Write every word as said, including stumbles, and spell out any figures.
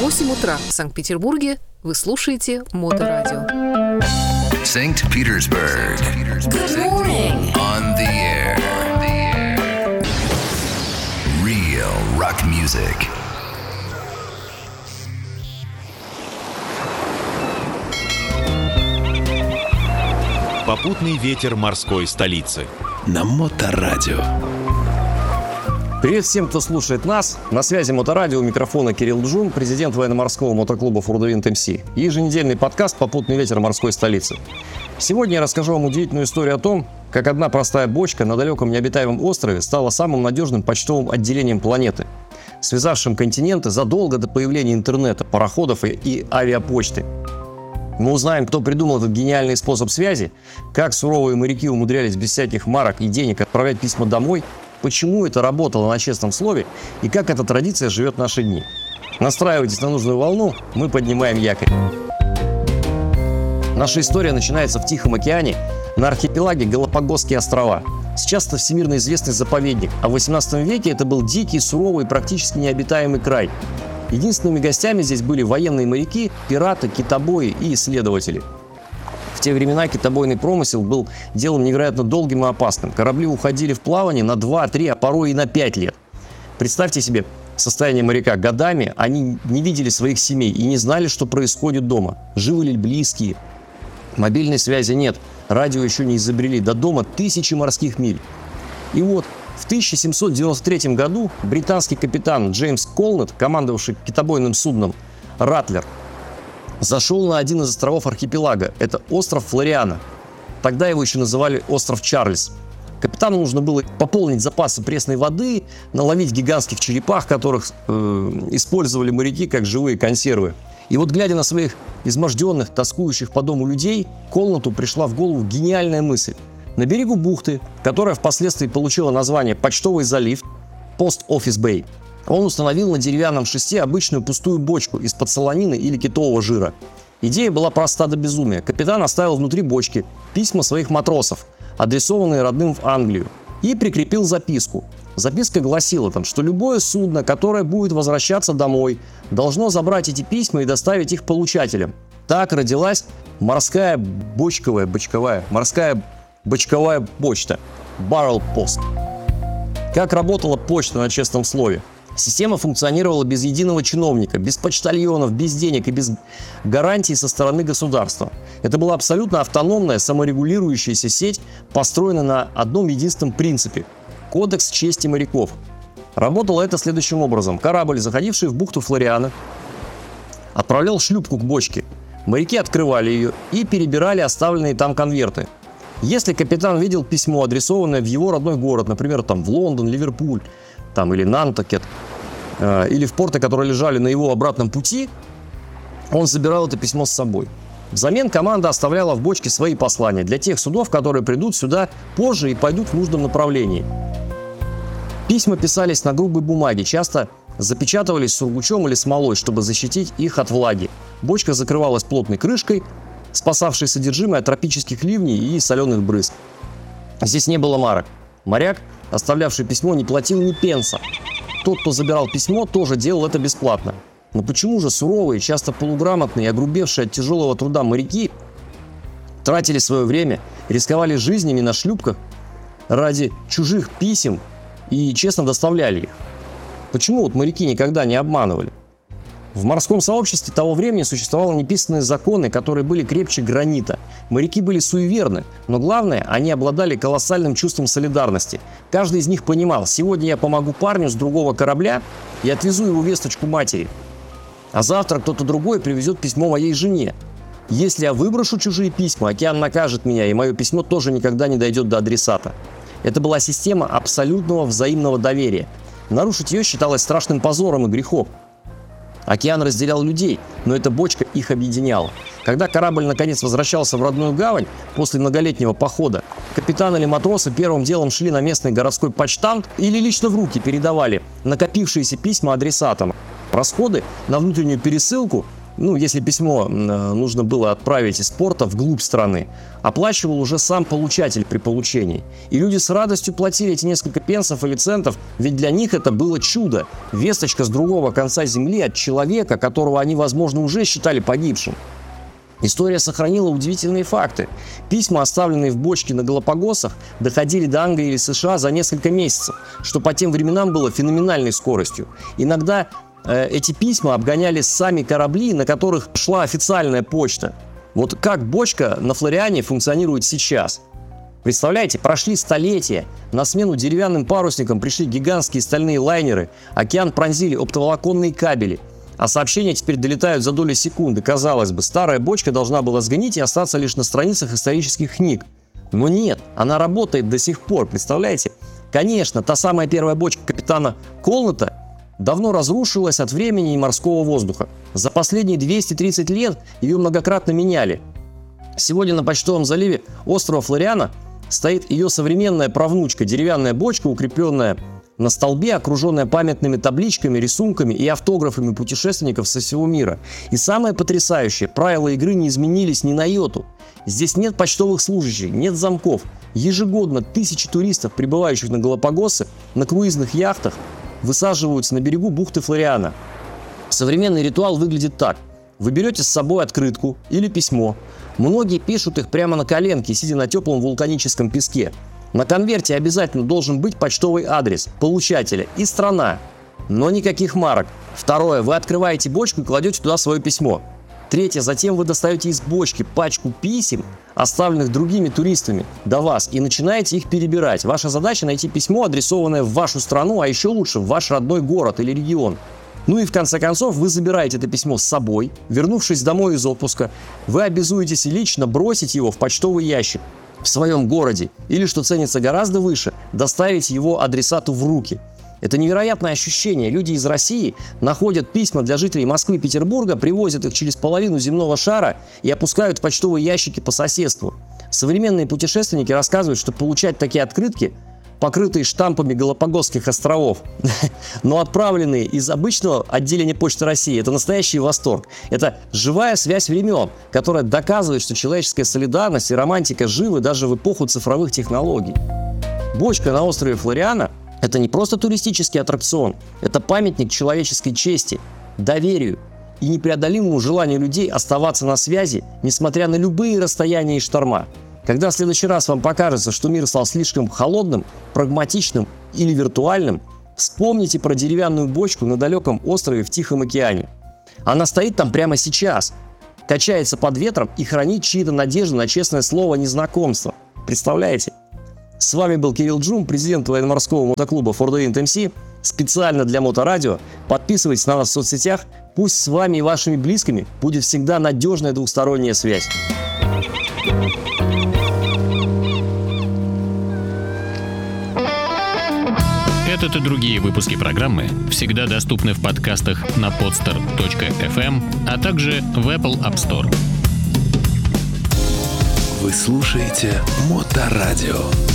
восемь утра в Санкт-Петербурге. Вы слушаете Моторадио. Saint Petersburg. Good morning. On the air. Real rock music. Попутный ветер морской столицы. На Моторадио. Привет всем, кто слушает нас. На связи Моторадио, у микрофона Кирилл Джун, президент военно-морского мотоклуба Фурдвинд эм си. И еженедельный подкаст «Попутный ветер морской столицы». Сегодня я расскажу вам удивительную историю о том, как одна простая бочка на далеком необитаемом острове стала самым надежным почтовым отделением планеты, связавшим континенты задолго до появления интернета, пароходов и, и авиапочты. Мы узнаем, кто придумал этот гениальный способ связи, как суровые моряки умудрялись без всяких марок и денег отправлять письма домой, почему это работало на честном слове и как эта традиция живет в наши дни. Настраивайтесь на нужную волну, мы поднимаем якорь. Наша история начинается в Тихом океане на архипелаге Галапагосские острова. Сейчас это всемирно известный заповедник, а в восемнадцатом веке это был дикий, суровый, практически необитаемый край. Единственными гостями здесь были военные моряки, пираты, китобои и исследователи. В те времена китобойный промысел был делом невероятно долгим и опасным. Корабли уходили в плавание на два, три, а порой и на пять лет. Представьте себе состояние моряка. Годами они не видели своих семей и не знали, что происходит дома. Живы ли близкие? Мобильной связи нет, радио еще не изобрели. До дома тысячи морских миль. И вот в тысяча семьсот девяносто третьем году британский капитан Джеймс Колнетт, командовавший китобойным судном «Ратлер», зашел на один из островов архипелага. Это остров Флориана. Тогда его еще называли остров Чарльз. Капитану нужно было пополнить запасы пресной воды, наловить гигантских черепах, которых э, использовали моряки как живые консервы. И вот, глядя на своих изможденных, тоскующих по дому людей, Колнетту пришла в голову гениальная мысль. На берегу бухты, которая впоследствии получила название Почтовый залив, Post Office Bay, он установил на деревянном шесте обычную пустую бочку из-под солонины или китового жира. Идея была проста до безумия. Капитан оставил внутри бочки письма своих матросов, адресованные родным в Англию, и прикрепил записку. Записка гласила там, что любое судно, которое будет возвращаться домой, должно забрать эти письма и доставить их получателям. Так родилась морская бочковая, бочковая, морская бочковая почта, Barrel Post. Как работала почта на честном слове? Система функционировала без единого чиновника, без почтальонов, без денег и без гарантий со стороны государства. Это была абсолютно автономная, саморегулирующаяся сеть, построенная на одном единственном принципе – кодекс чести моряков. Работало это следующим образом. Корабль, заходивший в бухту Флориана, отправлял шлюпку к бочке. Моряки открывали ее и перебирали оставленные там конверты. Если капитан видел письмо, адресованное в его родной город, например, там, в Лондон, Ливерпуль, там, или Нантакет, э, или в порты, которые лежали на его обратном пути, он забирал это письмо с собой. Взамен команда оставляла в бочке свои послания для тех судов, которые придут сюда позже и пойдут в нужном направлении. Письма писались на грубой бумаге, часто запечатывались сургучом или смолой, чтобы защитить их от влаги. Бочка закрывалась плотной крышкой, спасавшей содержимое от тропических ливней и соленых брызг. Здесь не было марок. Моряк, оставлявший письмо, не платил ни пенса. Тот, кто забирал письмо, тоже делал это бесплатно. Но почему же суровые, часто полуграмотные и огрубевшие от тяжелого труда моряки тратили свое время, рисковали жизнями на шлюпках ради чужих писем и честно доставляли их? Почему вот моряки никогда не обманывали? В морском сообществе того времени существовали неписанные законы, которые были крепче гранита. Моряки были суеверны, но главное, они обладали колоссальным чувством солидарности. Каждый из них понимал: сегодня я помогу парню с другого корабля и отвезу его весточку матери, а завтра кто-то другой привезет письмо моей жене. Если я выброшу чужие письма, океан накажет меня, и мое письмо тоже никогда не дойдет до адресата. Это была система абсолютного взаимного доверия. Нарушить ее считалось страшным позором и грехом. Океан разделял людей, но эта бочка их объединяла. Когда корабль наконец возвращался в родную гавань после многолетнего похода, капитан или матросы первым делом шли на местный городской почтамт или лично в руки передавали накопившиеся письма адресатам. Расходы на внутреннюю пересылку ну, если письмо нужно было отправить из порта вглубь страны, оплачивал уже сам получатель при получении. И люди с радостью платили эти несколько пенсов или центов, ведь для них это было чудо. Весточка с другого конца земли от человека, которого они, возможно, уже считали погибшим. История сохранила удивительные факты. Письма, оставленные в бочке на Галапагосах, доходили до Англии или США за несколько месяцев, что по тем временам было феноменальной скоростью. Иногда э, эти письма обгоняли сами корабли, на которых шла официальная почта. Вот как бочка на Флориане функционирует сейчас. Представляете, прошли столетия, на смену деревянным парусникам пришли гигантские стальные лайнеры, океан пронзили оптоволоконные кабели. А сообщения теперь долетают за доли секунды. Казалось бы, старая бочка должна была сгнить и остаться лишь на страницах исторических книг. Но нет, она работает до сих пор, представляете? Конечно, та самая первая бочка капитана Колнета давно разрушилась от времени и морского воздуха. За последние двести тридцать лет ее многократно меняли. Сегодня на Почтовом заливе острова Флориана стоит ее современная правнучка, деревянная бочка, укрепленная на столбе, окруженная памятными табличками, рисунками и автографами путешественников со всего мира. И самое потрясающее, правила игры не изменились ни на йоту. Здесь нет почтовых служащих, нет замков. Ежегодно тысячи туристов, прибывающих на Галапагосы, на круизных яхтах, высаживаются на берегу бухты Флориана. Современный ритуал выглядит так. Вы берете с собой открытку или письмо. Многие пишут их прямо на коленке, сидя на теплом вулканическом песке. На конверте обязательно должен быть почтовый адрес получателя и страна, но никаких марок. Второе, вы открываете бочку и кладете туда свое письмо. Третье, затем вы достаете из бочки пачку писем, оставленных другими туристами до вас, и начинаете их перебирать. Ваша задача найти письмо, адресованное в вашу страну, а еще лучше в ваш родной город или регион. Ну и в конце концов вы забираете это письмо с собой. Вернувшись домой из отпуска, вы обязуетесь лично бросить его в почтовый ящик в своем городе, или, что ценится гораздо выше, доставить его адресату в руки. Это невероятное ощущение. Люди из России находят письма для жителей Москвы и Петербурга, привозят их через половину земного шара и опускают в почтовые ящики по соседству. Современные путешественники рассказывают, что получать такие открытки, покрытые штампами Галапагосских островов, но отправленные из обычного отделения Почты России, это настоящий восторг. Это живая связь времен, которая доказывает, что человеческая солидарность и романтика живы даже в эпоху цифровых технологий. Бочка на острове Флориана – это не просто туристический аттракцион, это памятник человеческой чести, доверию и непреодолимому желанию людей оставаться на связи, несмотря на любые расстояния и шторма. Когда в следующий раз вам покажется, что мир стал слишком холодным, прагматичным или виртуальным, вспомните про деревянную бочку на далеком острове в Тихом океане. Она стоит там прямо сейчас, качается под ветром и хранит чьи-то надежды на честное слово незнакомства. Представляете? С вами был Кирилл Джум, президент военно-морского мотоклуба Ford Wind эм си, специально для Моторадио. Подписывайтесь на нас в соцсетях, пусть с вами и вашими близкими будет всегда надежная двухсторонняя связь. Этот и другие выпуски программы всегда доступны в подкастах на podster точка эф эм, а также в Apple App Store. Вы слушаете Моторадио.